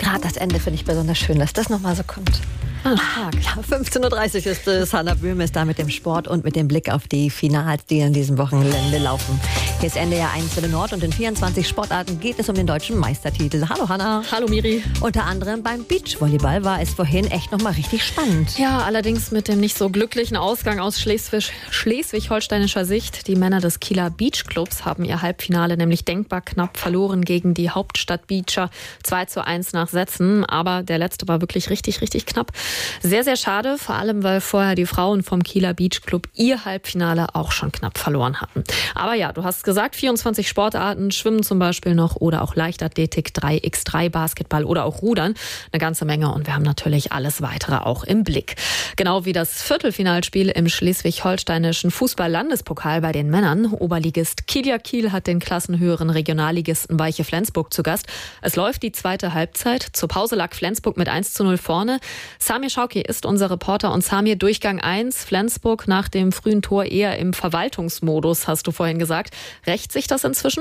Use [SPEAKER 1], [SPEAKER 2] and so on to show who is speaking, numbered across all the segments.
[SPEAKER 1] Gerade das Ende finde ich besonders schön, dass das nochmal so kommt. Ja, 15.30 Uhr ist es. Hannah Böhm ist da mit dem Sport und mit dem Blick auf die Finals, die in diesem Wochenende laufen. Hier ist NDR 1 Welle Nord und in 24 Sportarten geht es um den deutschen Meistertitel. Hallo Hannah.
[SPEAKER 2] Hallo Miri.
[SPEAKER 1] Unter anderem beim Beachvolleyball war es vorhin echt nochmal richtig spannend.
[SPEAKER 2] Ja, allerdings mit dem nicht so glücklichen Ausgang aus schleswig-holsteinischer Sicht. Die Männer des Kieler Beachclubs haben ihr Halbfinale nämlich denkbar knapp verloren gegen die Hauptstadt-Beacher. 2:1 nach Sätzen, aber der letzte war wirklich richtig, richtig knapp. Sehr, sehr schade, vor allem, weil vorher die Frauen vom Kieler Beachclub ihr Halbfinale auch schon knapp verloren hatten. Aber ja, du hast gesagt, 24 Sportarten, Schwimmen zum Beispiel noch oder auch Leichtathletik, 3x3, Basketball oder auch Rudern. Eine ganze Menge und wir haben natürlich alles weitere auch im Blick. Genau wie das Viertelfinalspiel im schleswig-holsteinischen Fußball-Landespokal bei den Männern. Oberligist Kilia Kiel hat den klassenhöheren Regionalligisten Weiche Flensburg zu Gast. Es läuft die zweite Halbzeit. Zur Pause lag Flensburg mit 1:0 vorne. Samir Schauki ist unser Reporter und Samir, Durchgang 1, Flensburg nach dem frühen Tor eher im Verwaltungsmodus, hast du vorhin gesagt. Rächt sich das inzwischen?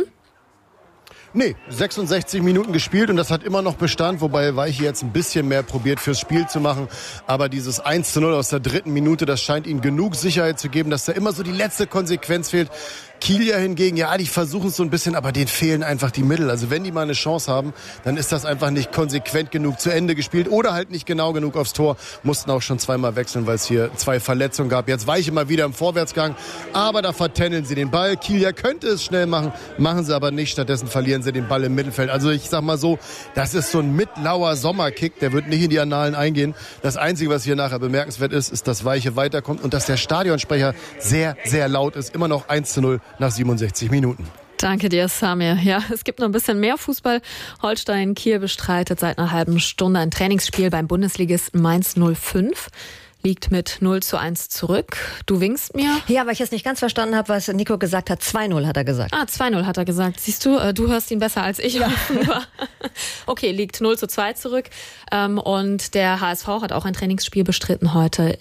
[SPEAKER 3] Nee, 66 Minuten gespielt und das hat immer noch Bestand, wobei Weiche jetzt ein bisschen mehr probiert fürs Spiel zu machen. Aber dieses 1:0 aus der dritten Minute, das scheint ihnen genug Sicherheit zu geben, dass da immer so die letzte Konsequenz fehlt. Kielia hingegen, ja, die versuchen es so ein bisschen, aber denen fehlen einfach die Mittel. Also wenn die mal eine Chance haben, dann ist das einfach nicht konsequent genug zu Ende gespielt oder halt nicht genau genug aufs Tor. Mussten auch schon zweimal wechseln, weil es hier 2 Verletzungen gab. Jetzt Weiche mal wieder im Vorwärtsgang, aber da vertändeln sie den Ball. Kielia könnte es schnell machen, machen sie aber nicht. Stattdessen verlieren sie den Ball im Mittelfeld. Also ich sag mal so, das ist so ein mitlauer Sommerkick, der wird nicht in die Annalen eingehen. Das Einzige, was hier nachher bemerkenswert ist, dass Weiche weiterkommt und dass der Stadionsprecher sehr, sehr laut ist. Immer noch 1:0 nach 67 Minuten.
[SPEAKER 2] Danke dir, Samir. Ja, es gibt noch ein bisschen mehr Fußball. Holstein Kiel bestreitet seit einer halben Stunde ein Trainingsspiel beim Bundesligisten Mainz 05. Liegt mit 0:1 zurück. Du winkst mir.
[SPEAKER 1] Ja, weil ich jetzt nicht ganz verstanden habe, was Nico gesagt hat. 2:0 hat er gesagt.
[SPEAKER 2] 2:0 hat er gesagt. Siehst du, du hörst ihn besser als ich. Ja. Okay, liegt 0:2 zurück. Und der HSV hat auch ein Trainingsspiel bestritten heute.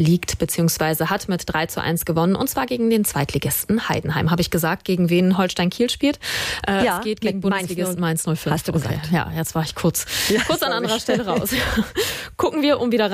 [SPEAKER 2] Hat mit 3:1 gewonnen. Und zwar gegen den Zweitligisten Heidenheim. Habe ich gesagt, gegen wen Holstein Kiel spielt?
[SPEAKER 1] Ja,
[SPEAKER 2] es geht gegen Bundesligisten Mainz 05.
[SPEAKER 1] Hast du gesagt.
[SPEAKER 2] Okay. Ja, jetzt war ich kurz an anderer Stelle raus. Gucken wir, um wieder